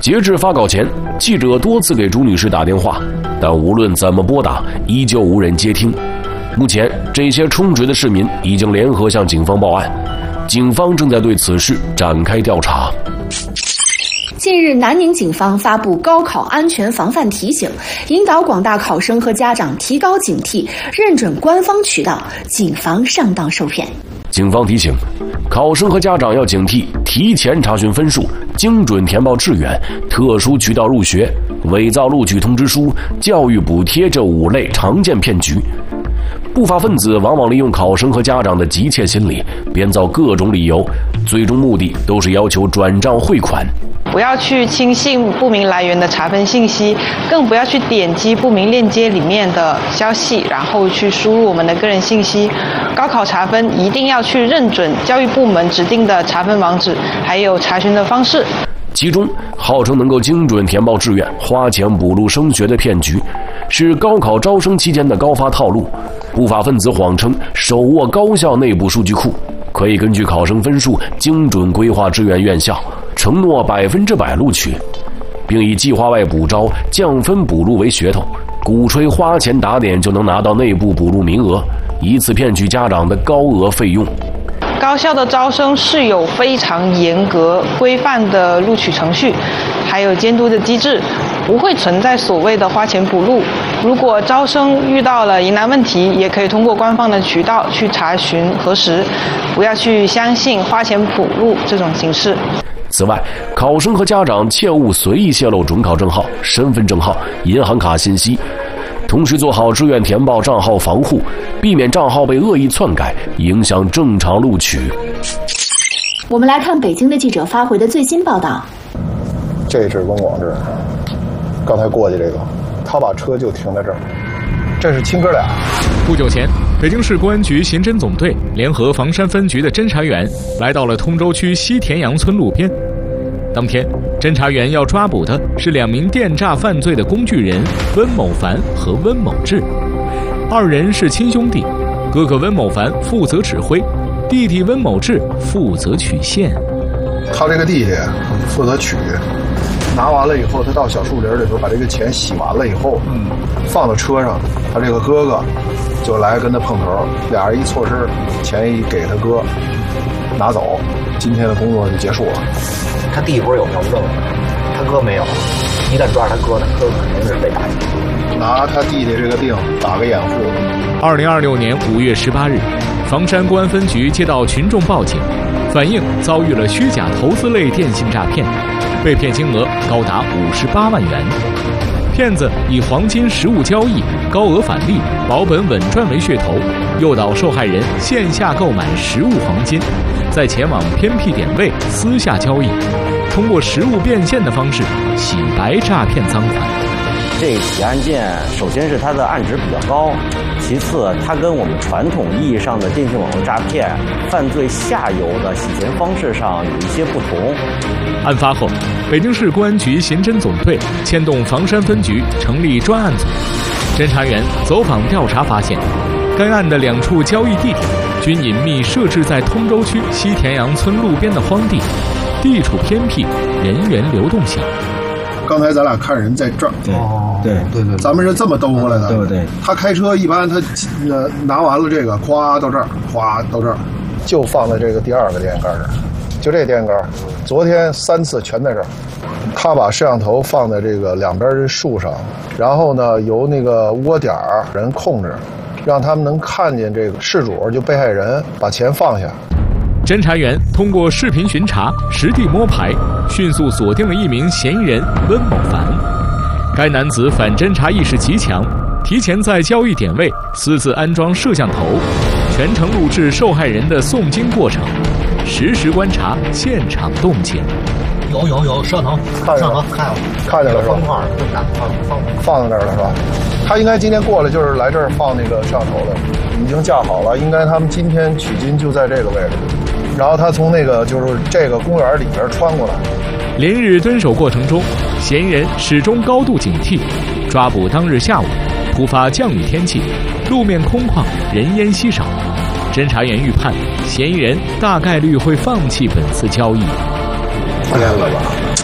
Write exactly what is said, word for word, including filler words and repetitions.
截至发稿前，记者多次给朱女士打电话，但无论怎么拨打，依旧无人接听。目前，这些充值的市民已经联合向警方报案，警方正在对此事展开调查。 近日，南宁警方发布高考安全防范提醒，引导广大考生和家长提高警惕，认准官方渠道，谨防上当受骗。 警方提醒，考生和家长要警惕提前查询分数、精准填报志愿、特殊渠道入学、伪造录取通知书、教育补贴这五类常见骗局。不法分子往往利用考生和家长的急切心理，编造各种理由，最终目的都是要求转账汇款。 不要去轻信不明来源的查分信息，更不要去点击不明链接里面的消息，然后去输入我们的个人信息。高考查分一定要去认准教育部门指定的查分网址，还有查询的方式。 其中，号称能够精准填报志愿、花钱补录升学的骗局，是高考招生期间的高发套路。不法分子谎称手握高校内部数据库，可以根据考生分数精准规划志愿院校，承诺百分之百录取，并以计划外补招、降分补录为噱头，鼓吹花钱打点就能拿到内部补录名额，以此骗取家长的高额费用。 高校的招生是有非常严格规范的录取程序，还有监督的机制，不会存在所谓的花钱补录。如果招生遇到了疑难问题，也可以通过官方的渠道去查询核实，不要去相信花钱补录这种形式。 此外，考生和家长切勿随意泄露准考证号、身份证号、银行卡信息，同时做好志愿填报账号防护，避免账号被恶意篡改，影响正常录取。 我们来看北京的记者发回的最新报道。 这是温广志，刚才过去这个，他把车就停在这儿。这是亲哥俩。 不久前，北京市公安局刑侦总队联合房山分局的侦查员来到了通州区西田阳村路边。当天，侦查员要抓捕的是两名电诈犯罪的工具人温某凡和温某志，二人是亲兄弟，哥哥温某凡负责指挥，弟弟温某志负责取线。 他这个弟弟负责取，拿完了以后，他到小树林里头把这个钱洗完了以后，嗯，放到车上，他这个哥哥就来跟他碰头，俩人一错身，钱一给他哥，拿走，今天的工作就结束了。 他弟不是有票证吗？他哥没有，一旦抓他哥呢，哥肯定是被打击。 拿他弟弟这个病打个掩护。 二零二六年五月十八日，房山公安分局接到群众报警，反映遭遇了虚假投资类电信诈骗，被骗金额高达五十八万元。骗子以黄金实物交易、高额返利、保本稳赚为噱头，诱导受害人线下购买实物黄金，再前往偏僻点位私下交易，通过实物变现的方式洗白诈骗赃款。 这起案件，首先是它的案值比较高，其次它跟我们传统意义上的电信网络诈骗犯罪下游的洗钱方式上有一些不同。 案发后，北京市公安局刑侦总队牵动房山分局成立专案组，侦查员走访调查发现，该案的两处交易地点均隐秘设置在通州区西田阳村路边的荒地，地处偏僻，人员流动小。 刚才咱俩看人在这儿， 哦，对对对， 咱们是这么兜过来的， 对对。 他开车一般他呃拿完了这个，咵到这儿，咵到这儿，就放在这个第二个电线杆这儿，就这电线杆，昨天三次全在这儿。他把摄像头放在这个两边的树上，然后呢由那个窝点人控制，让他们能看见这个事主就被害人把钱放下。 侦查员通过视频巡查、实地摸排，迅速锁定了一名嫌疑人温某凡。该男子反侦查意识极强，提前在交易点位私自安装摄像头，全程录制受害人的诵经过程，实时观察现场动静。 有有有摄像头，摄像头看了， 看见了是吧？ 方块这么大，放放在那儿了是吧？他应该今天过来就是来这儿放那个摄像头的，已经架好了，应该他们今天取金就在这个位置。然后他从那个就是这个公园里边穿过来。 连日蹲守过程中，嫌疑人始终高度警惕。抓捕当日下午，突发降雨天气，路面空旷，人烟稀少。侦查员预判，嫌疑人大概率会放弃本次交易。 天了吧？